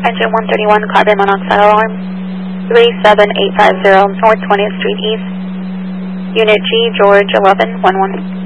Engine 131, carbon monoxide alarm. 37850 North 20th Street East. Unit G, George 1111.